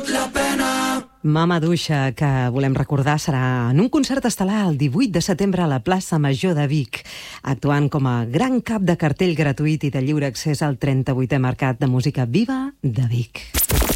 Mama Duixa, que volem recordar, serà en un concert estel·lar el 18 de setembre a la plaça Major de Vic, actuant com a gran cap de cartell gratuït i de lliure accés al 38è Mercat de Música Viva de Vic.